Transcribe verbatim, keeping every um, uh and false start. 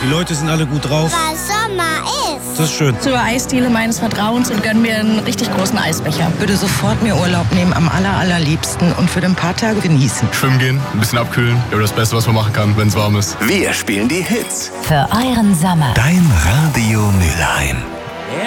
Die Leute sind alle gut drauf. Weil Sommer ist. Das ist schön. Zur Eisdiele meines Vertrauens und gönn mir einen richtig großen Eisbecher. Würde sofort mir Urlaub nehmen, am aller, allerliebsten und für ein paar Tage genießen. Schwimmen gehen, ein bisschen abkühlen. Ja, das Beste, was man machen kann, wenn es warm ist. Wir spielen die Hits. Für euren Sommer. Dein Radio Mülheim.